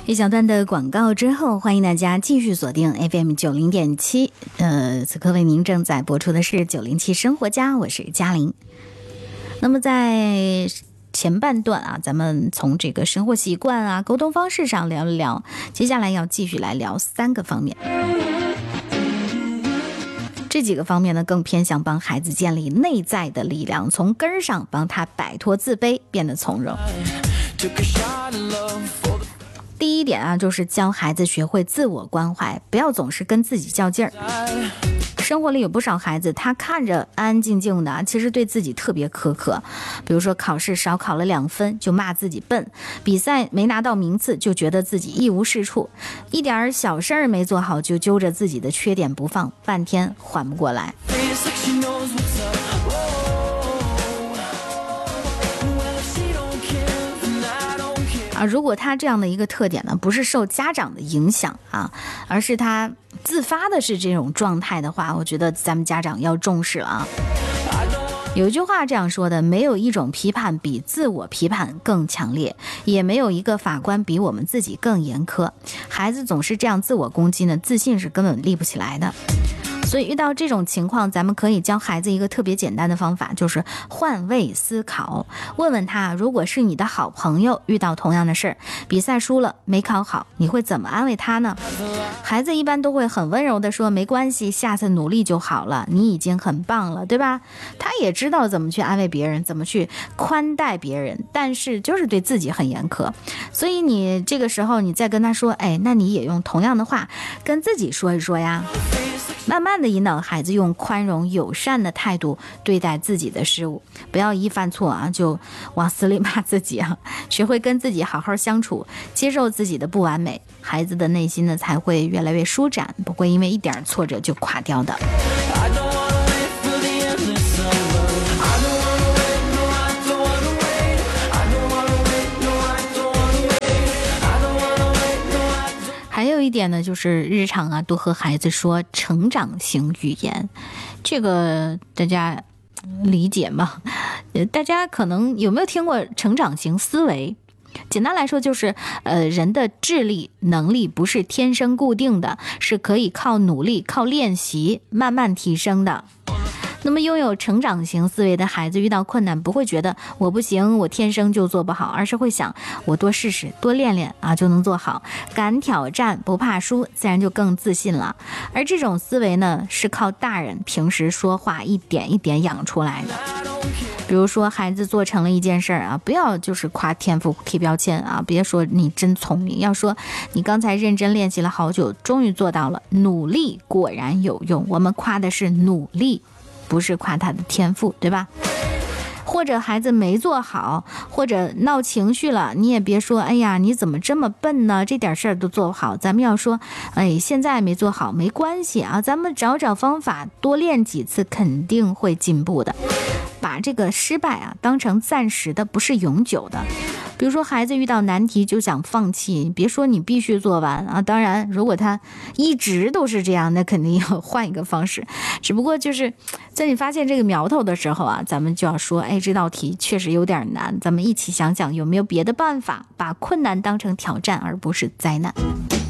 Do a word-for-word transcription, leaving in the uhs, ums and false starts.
一小段的广告之后，欢迎大家继续锁定 F M 九零点七。呃，此刻为您正在播出的是九零七生活家，我是嘉玲。那么在前半段啊，咱们从这个生活习惯啊、沟通方式上聊一聊，接下来要继续来聊三个方面。这几个方面呢，更偏向帮孩子建立内在的力量，从根儿上帮他摆脱自卑，变得从容。第一点啊，就是教孩子学会自我关怀，不要总是跟自己较劲儿。生活里有不少孩子，他看着安安静静的，其实对自己特别苛刻。比如说考试少考了两分就骂自己笨，比赛没拿到名次就觉得自己一无是处，一点小事儿没做好就揪着自己的缺点不放，半天缓不过来。啊，如果他这样的一个特点呢，不是受家长的影响啊，而是他自发的是这种状态的话，我觉得咱们家长要重视了啊。有一句话这样说的，没有一种批判比自我批判更强烈，也没有一个法官比我们自己更严苛。孩子总是这样自我攻击呢，自信是根本立不起来的。所以遇到这种情况，咱们可以教孩子一个特别简单的方法，就是换位思考。问问他，如果是你的好朋友遇到同样的事儿，比赛输了没考好，你会怎么安慰他呢？孩子一般都会很温柔的说，没关系，下次努力就好了，你已经很棒了，对吧？他也知道怎么去安慰别人，怎么去宽待别人，但是就是对自己很严苛。所以你这个时候你再跟他说，哎，那你也用同样的话跟自己说一说呀。慢慢的引导孩子用宽容友善的态度对待自己的事物，不要一犯错啊就往死里骂自己啊，学会跟自己好好相处，接受自己的不完美，孩子的内心呢才会越来越舒展，不会因为一点挫折就垮掉的。还有一点呢，就是日常啊，多和孩子说成长型语言，这个大家理解吗？大家可能有没有听过成长型思维？简单来说就是，呃，人的智力能力不是天生固定的，是可以靠努力、靠练习慢慢提升的。那么拥有成长型思维的孩子遇到困难不会觉得我不行，我天生就做不好，而是会想我多试试多练练啊就能做好，敢挑战不怕输，自然就更自信了。而这种思维呢是靠大人平时说话一点一点养出来的。比如说孩子做成了一件事儿啊，不要就是夸天赋贴标签啊，别说你真聪明，要说你刚才认真练习了好久终于做到了，努力果然有用。我们夸的是努力，不是夸他的天赋，对吧？或者孩子没做好，或者闹情绪了，你也别说哎呀你怎么这么笨呢，这点事儿都做不好。咱们要说哎现在没做好没关系啊，咱们找找方法，多练几次肯定会进步的。把这个失败啊当成暂时的，不是永久的。比如说孩子遇到难题就想放弃，别说你必须做完啊，当然如果他一直都是这样，那肯定要换一个方式。只不过就是在你发现这个苗头的时候啊，咱们就要说，哎，这道题确实有点难，咱们一起想想有没有别的办法，把困难当成挑战而不是灾难。